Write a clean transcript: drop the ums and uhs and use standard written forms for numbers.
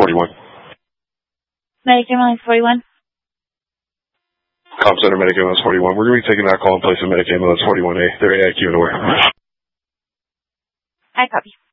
41. Medic ambulance 41. Com Center, Medic ambulance 41. We're going to be taking that call in place of Medic ambulance 41A. They're AIQ and aware. I copy.